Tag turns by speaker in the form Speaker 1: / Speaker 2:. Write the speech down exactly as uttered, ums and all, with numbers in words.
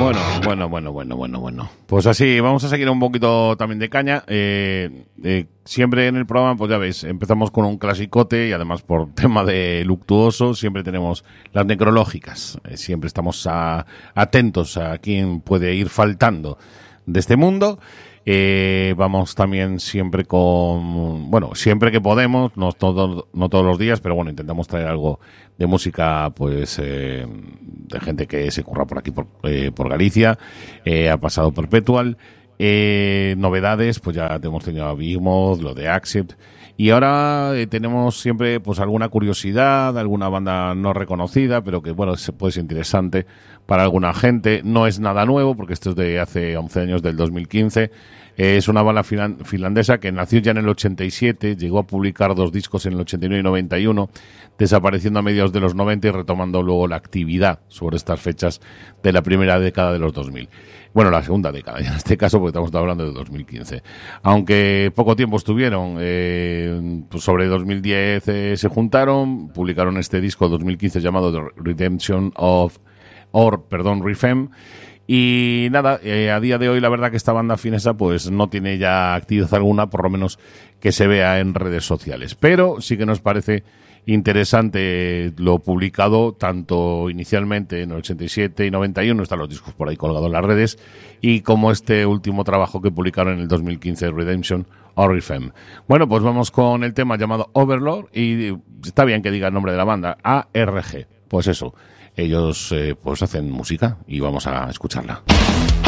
Speaker 1: Bueno, bueno, bueno, bueno, bueno, bueno. Pues así, vamos a seguir un poquito también de caña. Eh, eh, siempre en el programa, pues ya veis, empezamos con un clasicote y además por tema de luctuoso, siempre tenemos las necrológicas. Eh, siempre estamos a, atentos a quién puede ir faltando de este mundo. Eh, vamos también siempre con, bueno, siempre que podemos, no, todo, no todos los días, pero bueno, intentamos traer algo de música, pues, eh, de gente que se curra por aquí, por, eh, por Galicia, eh, ha pasado Perpetual, eh, novedades, pues ya hemos tenido a Big Mod, lo de Accept, y ahora eh, tenemos siempre, pues, alguna curiosidad, alguna banda no reconocida, pero que, bueno, se puede ser interesante para alguna gente. No es nada nuevo, porque esto es de hace once años, del dos mil quince. Eh, es una banda filan- finlandesa que nació ya en el ochenta y siete, llegó a publicar dos discos en el ochenta y nueve y noventa y uno, desapareciendo a mediados de los noventa y retomando luego la actividad sobre estas fechas de la primera década de los dos mil. Bueno, la segunda década, en este caso, porque estamos hablando de dos mil quince. Aunque poco tiempo estuvieron, eh, pues sobre dos mil diez eh, se juntaron, publicaron este disco dos mil quince llamado The Redemption of, or, perdón, Refem. Y nada, eh, a día de hoy la verdad que esta banda finesa pues no tiene ya actividad alguna, por lo menos que se vea en redes sociales. Pero sí que nos parece interesante lo publicado tanto inicialmente en el ochenta y siete y noventa y uno, están los discos por ahí colgados en las redes, y como este último trabajo que publicaron en el dos mil quince, Redemption or Refem. Bueno, pues vamos con el tema llamado Overlord, y está bien que diga el nombre de la banda, A R G. Pues eso, ellos eh, pues hacen música y vamos a escucharla.